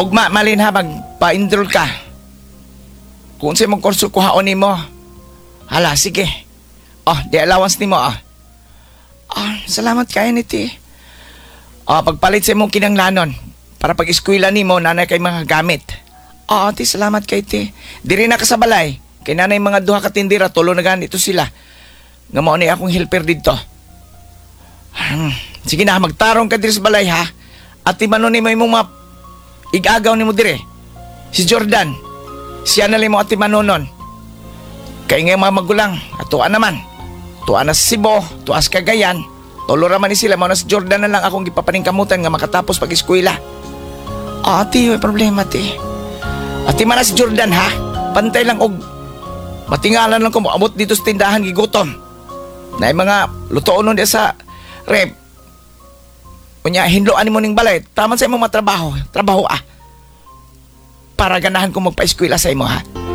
Ugma, malin ha, magpa-enroll ka. Kung sa mong kurso kuhaon ni mo. Hala, sige. Oh, di allowance ni mo, ah. Salamat kayo ni ti. Pagpalit sa mong kinanglanon. Para pag-eskwela ni mo, nanay kay mga gamit. Ti, salamat kay ti. Diri na kasabalay. Kay nanay mga duha katindira, tulo na ganito sila. Nga mo ni akong helper dito. Sige na, magtarong ka diri sa balay, ha? At timano ni mo yung mga igagaw ni mo dire. Si Jordan. Siya na mo at timano nun. Kaya nga mga magulang, atuan naman. Tuan na si Cebu, tuas Cagayan. Tulo raman ni sila, mauna si Jordan na lang akong gipapaningkamutan nga makatapos pag-eskwela. Ati, may problema, ti. Ati man na si Jordan, ha? Pantay lang og matingalan lang ko mo, abot dito sa tindahan, gigutom. Na yung mga lutoon nun sa rep. Kunya, hinloan mo ning balay. Taman sa imong matrabaho. Trabaho, Para ganahan ko magpa-eskwela sa imo, ha?